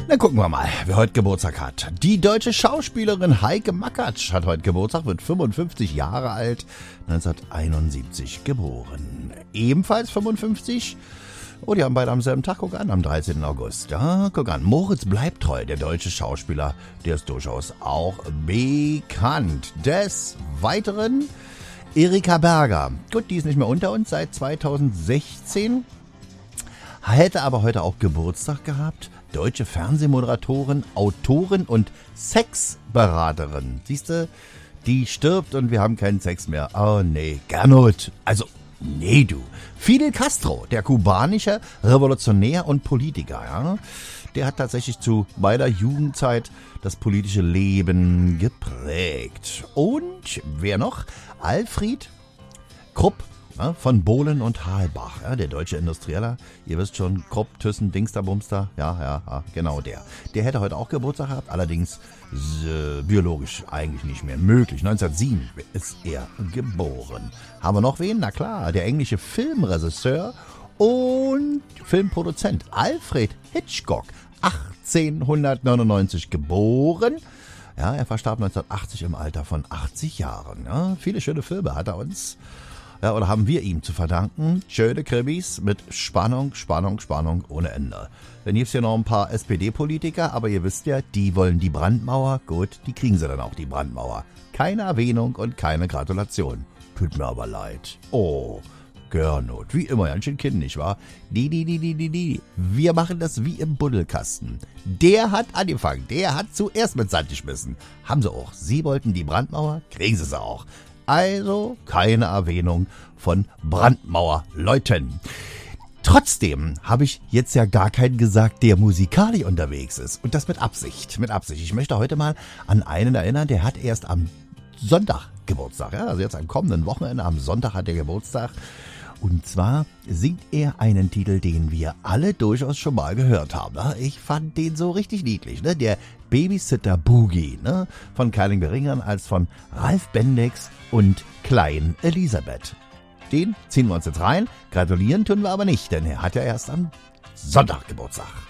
Dann gucken wir mal, wer heute Geburtstag hat. Die deutsche Schauspielerin Heike Makatsch hat heute Geburtstag, wird 55 Jahre alt, 1971 geboren. Ebenfalls 55. Oh, die haben beide am selben Tag, guck an, am 13. August. Ja, guck an, Moritz Bleibtreu, der deutsche Schauspieler, der ist durchaus auch bekannt. Des Weiteren Erika Berger. Gut, die ist nicht mehr unter uns seit 2016. Hätte aber heute auch Geburtstag gehabt. Deutsche Fernsehmoderatorin, Autorin und Sexberaterin. Siehste, die stirbt und wir haben keinen Sex mehr. Oh nee, Gernot. Also, nee du. Fidel Castro, der kubanische Revolutionär und Politiker, ja. Der hat tatsächlich zu meiner Jugendzeit das politische Leben geprägt. Und wer noch? Alfred Krupp. Von Bohlen und Halbach, ja, der deutsche Industrieller. Ihr wisst schon, Krupp, Thyssen, Dingster, Bumster. Ja, genau der. Der hätte heute auch Geburtstag gehabt, allerdings biologisch eigentlich nicht mehr möglich. 1907 ist er geboren. Haben wir noch wen? Na klar, der englische Filmregisseur und Filmproduzent Alfred Hitchcock. 1899 geboren. Ja, er verstarb 1980 im Alter von 80 Jahren. Ja, viele schöne Filme hat er uns... Ja, oder haben wir ihm zu verdanken. Schöne Krimis mit Spannung ohne Ende. Dann gibt's hier noch ein paar SPD-Politiker, aber ihr wisst ja, die wollen die Brandmauer. Gut, die kriegen sie dann auch, die Brandmauer. Keine Erwähnung und keine Gratulation. Tut mir aber leid. Oh, Gernot, wie immer, ganz schön Kind, nicht wahr? Die. Wir machen das wie im Buddelkasten. Der hat angefangen, der hat zuerst mit Sand geschmissen. Haben sie auch. Sie wollten die Brandmauer, kriegen sie auch. Also keine Erwähnung von Brandmauerleuten. Trotzdem habe ich jetzt ja gar keinen gesagt, der musikalisch unterwegs ist. Und das mit Absicht. Ich möchte heute mal an einen erinnern, der hat erst am Sonntag Geburtstag. Ja? Also jetzt am kommenden Wochenende, am Sonntag hat er Geburtstag. Und zwar singt er einen Titel, den wir alle durchaus schon mal gehört haben. Ich fand den so richtig niedlich. Der Babysitter Boogie, von keinem geringeren als von Ralf Bendix und Klein Elisabeth. Den ziehen wir uns jetzt rein. Gratulieren tun wir aber nicht, denn er hat ja erst am Sonntag Geburtstag.